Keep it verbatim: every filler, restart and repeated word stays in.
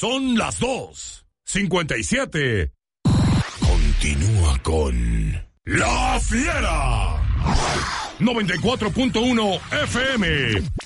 Son las dos cincuenta y siete. Continúa con La Fiera. noventa y cuatro punto uno F M.